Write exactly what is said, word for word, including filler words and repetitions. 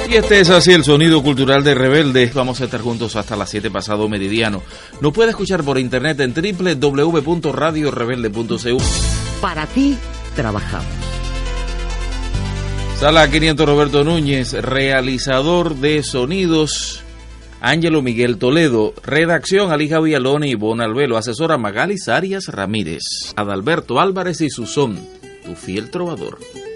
Y este es así el sonido cultural de Rebelde. Vamos a estar juntos hasta las siete pasado meridiano. Nos puede escuchar por internet en doble u doble u doble u punto radio rebelde punto c u. Para ti, trabajamos. Sala quinientos Roberto Núñez, realizador de sonidos Ángelo Miguel Toledo, redacción Alija Villalón y Ivonne Albelo, asesora Magali Arias Ramírez, Adalberto Álvarez y Susón, tu fiel trovador.